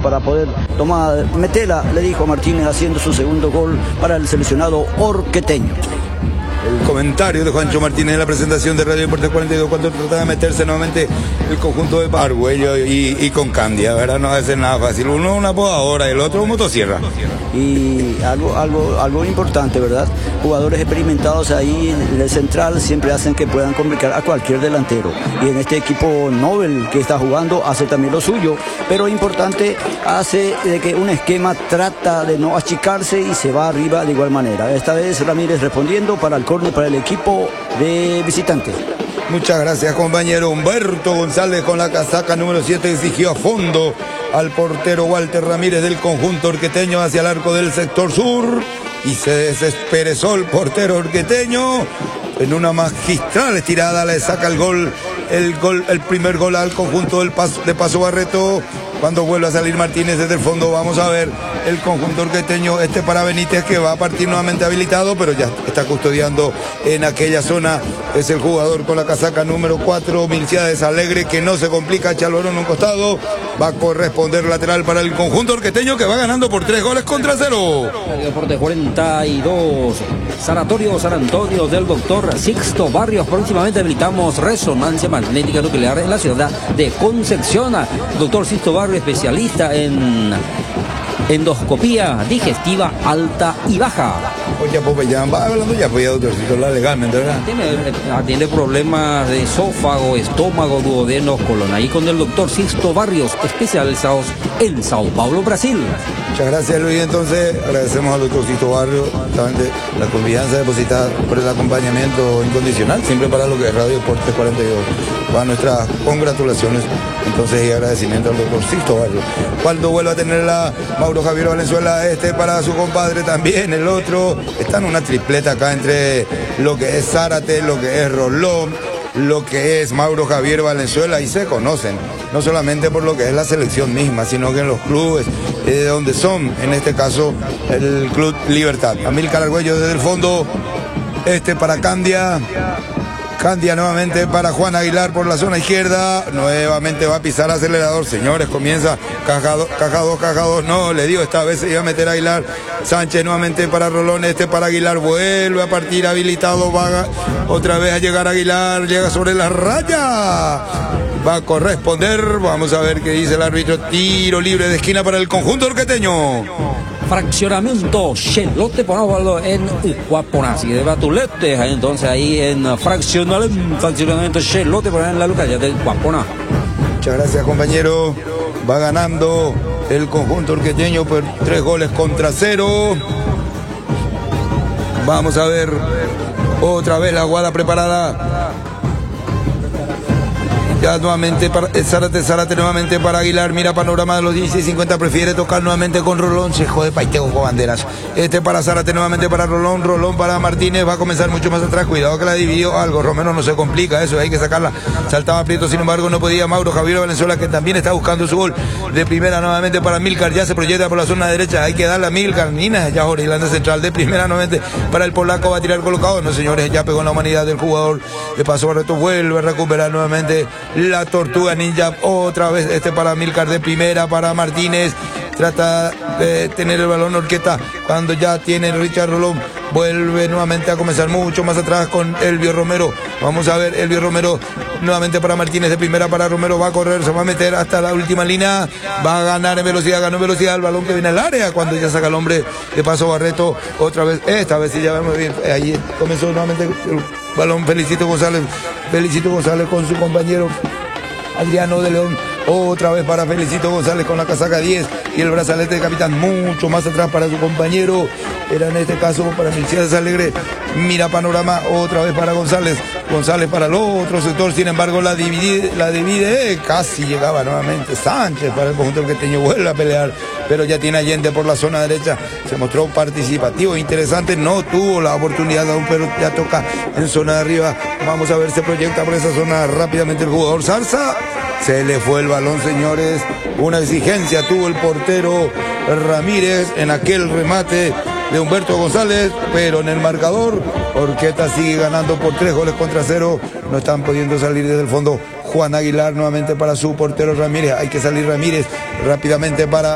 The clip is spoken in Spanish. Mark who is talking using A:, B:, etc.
A: para poder meterla, le dijo a Martínez, haciendo su segundo gol para el seleccionado orqueteño.
B: El comentario de Juancho Martínez en la presentación de Radio Deportes 42 cuando trataba de meterse nuevamente el conjunto de Arguello y con Candia, ¿verdad? No hace nada fácil. Uno una podadora, el otro motosierra.
A: Y algo importante, ¿verdad? Jugadores experimentados ahí en el central siempre hacen que puedan complicar a cualquier delantero. Y en este equipo Nobel que está jugando hace también lo suyo. Pero importante, hace de que un esquema trata de no achicarse y se va arriba de igual manera. Esta vez Ramírez respondiendo para el córner para el equipo de visitante.
B: Muchas gracias, compañero. Humberto González con la casaca número 7 exigió a fondo al portero Walter Ramírez del conjunto orqueteño hacia el arco del sector sur y se desesperezó el portero orqueteño. En una magistral estirada le saca el primer gol al conjunto de Paso Barreto. Cuando vuelve a salir Martínez desde el fondo, vamos a ver el conjunto orqueteño, para Benítez, que va a partir nuevamente habilitado, pero ya está custodiando en aquella zona. Es el jugador con la casaca número 4, Milciades Alegre, que no se complica, echa el balón en un costado. Va a corresponder lateral para el conjunto orqueteño, que va ganando por 3-0.
C: Deportes 42, Sanatorio San Antonio del doctor Sixto Barrios. Próximamente habilitamos resonancia magnética nuclear en la ciudad de Concepción. Doctor Sixto Barrios, especialista en endoscopía digestiva alta y baja.
B: Oye, pues ya va hablando ya, pues ya, doctorcito, la legalmente, ¿verdad?
C: Atiende problemas de esófago, estómago, duodenos, colon. Ahí con el doctor Sixto Barrios, especializados en Sao Paulo, Brasil.
B: Muchas gracias, Luis. Entonces, agradecemos al doctor Sixto Barrios la confianza depositada por el acompañamiento incondicional, siempre para lo que es Radio Deportes 42. Para nuestras congratulaciones, entonces, y agradecimiento al doctor Sixto Barrios. Cuando vuelva a tenerla Mauro Javier Valenzuela, para su compadre también, el otro. Está en una tripleta acá entre lo que es Zárate, lo que es Rolón, lo que es Mauro Javier Valenzuela, y se conocen, no solamente por lo que es la selección misma, sino que en los clubes de donde son, en este caso el Club Libertad. Amílcar Argüello desde el fondo, para Candia. Candia nuevamente para Juan Aguilar por la zona izquierda. Nuevamente va a pisar acelerador. Señores, comienza caja 2. No, le digo, esta vez se iba a meter Aguilar. Sánchez nuevamente para Rolón. Para Aguilar. Vuelve a partir habilitado. Va otra vez a llegar Aguilar. Llega sobre la raya. Va a corresponder. Vamos a ver qué dice el árbitro. Tiro libre de esquina para el conjunto orqueteño.
C: Fraccionamiento Chelote Ponábalo en Ucuaponasi de Batulete. Entonces ahí en fraccionamiento Chelote Ponábalo en la localidad de Ucuaponá.
B: Muchas gracias, compañero. Va ganando el conjunto orqueteño por 3-0. Vamos a ver otra vez la jugada preparada. Ya nuevamente para Zárate nuevamente para Aguilar, mira panorama de los 16:50, prefiere tocar nuevamente con Rolón, se jode Paitego con banderas. Para Zárate nuevamente para Rolón para Martínez, va a comenzar mucho más atrás, cuidado que la dividió algo, Romero no se complica, eso hay que sacarla, saltaba Prieto, sin embargo no podía. Mauro Javier Valenzuela, que también está buscando su gol de primera nuevamente para Milcar, ya se proyecta por la zona derecha, hay que darle a Milcar, Nina ya Orlando central de primera nuevamente para el polaco, va a tirar colocado, no señores, ya pegó en la humanidad del jugador de Paso Barreto, vuelve a recuperar nuevamente la Tortuga Ninja, otra vez para Milcar de primera, para Martínez, trata de tener el balón Orqueta, cuando ya tiene Richard Rolón, vuelve nuevamente a comenzar mucho más atrás con Elvio Romero, vamos a ver, Elvio Romero nuevamente para Martínez de primera, para Romero, va a correr, se va a meter hasta la última línea, va a ganar en velocidad, ganó en velocidad el balón que viene al área, cuando ya saca el hombre de Paso Barreto, otra vez, esta vez sí ya vemos bien, ahí comenzó nuevamente el balón, Felicito González con su compañero Adriano de León, otra vez para Felicito González con la casaca 10 y el brazalete de capitán mucho más atrás para su compañero, era en este caso para Milciades Alegre, mira panorama, otra vez para González para el otro sector, sin embargo la divide, casi llegaba nuevamente Sánchez para el conjunto orqueteño, vuelve a pelear, pero ya tiene Allende por la zona derecha, se mostró participativo, interesante, no tuvo la oportunidad aún, pero ya toca en zona de arriba, vamos a ver, se proyecta por esa zona rápidamente el jugador Zarza, se le fue el balón, señores, una exigencia tuvo el portero Ramírez en aquel remate de Humberto González, pero en el marcador Orqueta sigue ganando por 3-0, no están pudiendo salir desde el fondo. Juan Aguilar nuevamente para su portero Ramírez, hay que salir Ramírez rápidamente para